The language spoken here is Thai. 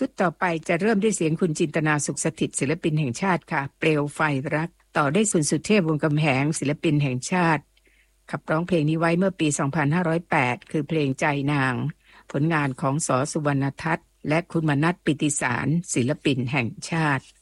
ชุดต่อไปจะเริ่มด้วยเสียงคุณจินตนาสุขสถิตศิลปินแห่งชาติค่ะเปลวไฟรักต่อด้วยสุนสุเทพวงศ์กำแหงศิลปินแห่งชาติขับร้องเพลงนี้ไว้เมื่อปี 2508 คือเพลงใจนางผลงานของส.สุวรรณทัศน์และคุณมนัสปิติสารศิลปินแห่งชาติ